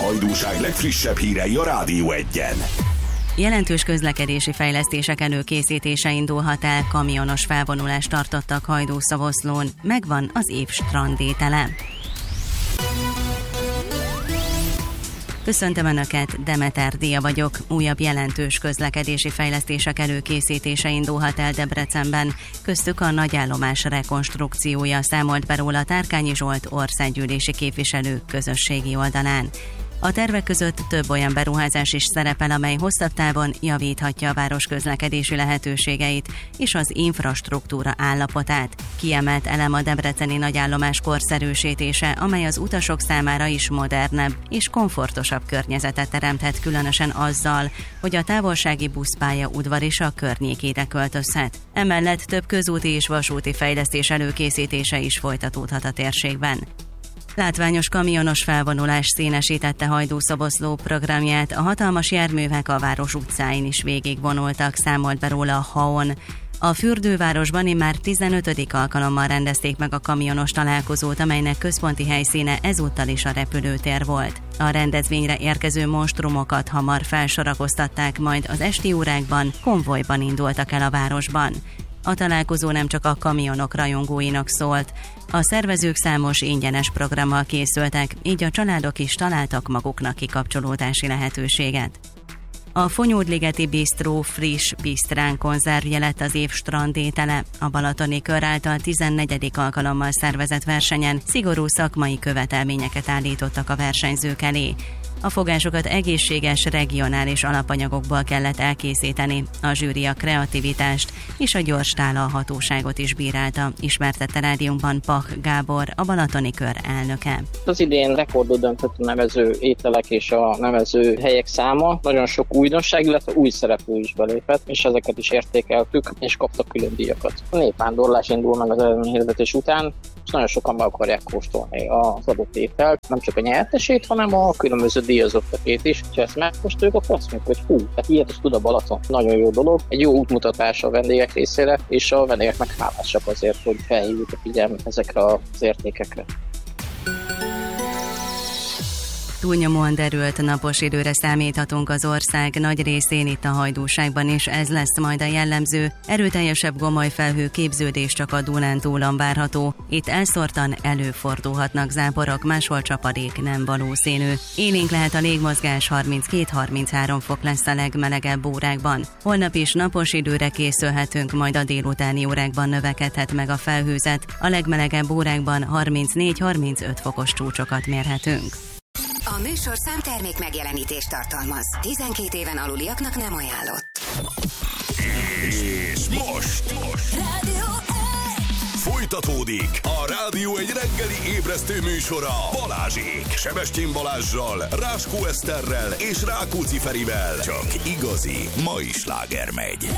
Hajdúság legfrissebb hírei a Rádió Egyen. Jelentős közlekedési fejlesztések előkészítése indulhat el, kamionos felvonulást tartottak Hajdú-Szavoszlón, megvan az év strandétele. Köszöntöm Önöket, Demeter Dia vagyok. Újabb jelentős közlekedési fejlesztések előkészítése indulhat el Debrecenben, köztük a nagyállomás rekonstrukciója, számolt be róla Tárkányi Zsolt országgyűlési képviselő közösségi oldalán. A tervek között több olyan beruházás is szerepel, amely hosszabb távon javíthatja a város közlekedési lehetőségeit és az infrastruktúra állapotát. Kiemelt elem a debreceni nagyállomás korszerűsítése, amely az utasok számára is modernebb és komfortosabb környezetet teremthet, különösen azzal, hogy a távolsági buszpálya udvar is a környékére költözhet. Emellett több közúti és vasúti fejlesztés előkészítése is folytatódhat a térségben. Látványos kamionos felvonulás színesítette Hajdú-Szoboszló programját, a hatalmas járművek a város utcáin is végigvonultak, számolt be róla a HAON. A fürdővárosban immár 15. alkalommal rendezték meg a kamionos találkozót, amelynek központi helyszíne ezúttal is a repülőtér volt. A rendezvényre érkező monstrumokat hamar felsorakoztatták, majd az esti órákban konvojban indultak el a városban. A találkozó nem csak a kamionok rajongóinak szólt. A szervezők számos ingyenes programmal készültek, így a családok is találtak maguknak kikapcsolódási lehetőséget. A Fonyódligeti Bistró friss bisztrán konzervje lett az év strandétele. A Balatoni Kör által 14. alkalommal szervezett versenyen szigorú szakmai követelményeket állítottak a versenyzők elé. A fogásokat egészséges, regionális alapanyagokból kellett elkészíteni. A zsűri a kreativitást és a gyors tálalhatóságot is bírálta, ismertette rádiónkban Pach Gábor, a Balatoni Kör elnöke. Az idén rekordot döntött a nevező ételek és a nevező helyek száma. Nagyon sok újdonság, illetve új szereplő is belépett, és ezeket is értékeltük, és kaptak külön díjakat. A népvándorlás indul meg az eredményhirdetés után, és nagyon sokan meg akarják kóstolni az adott ételt, nem csak a nyertesét, hanem a különböző díjazottakét is. Ha ezt megkóstoljuk, akkor azt mondjuk, hogy tehát ilyet is tud a Balaton. Nagyon jó dolog, egy jó útmutatás a vendégek részére, és a vendégek meg hálásak azért, hogy felhívjuk a figyelmet ezekre az értékekre. Túlnyomóan derült napos időre számíthatunk az ország nagy részén, itt a Hajdúságban is, ez lesz majd a jellemző. Erőteljesebb gomolyfelhő képződés csak a Dunántúlon várható. Itt elszórtan előfordulhatnak záporok, máshol csapadék nem valószínű. Élénk lehet a légmozgás, 32-33 fok lesz a legmelegebb órákban. Holnap is napos időre készülhetünk, majd a délutáni órákban növekedhet meg a felhőzet. A legmelegebb órákban 34-35 fokos csúcsokat mérhetünk. A műsorszám termék megjelenítést tartalmaz. 12 éven aluliaknak nem ajánlott. És most Rádió folytatódik a Rádió egy reggeli ébresztő műsora Balázsék, Sebestyén Balázssal, Ráskó Eszterrel és Rákóczi Ferivel. Csak igazi mai sláger megy.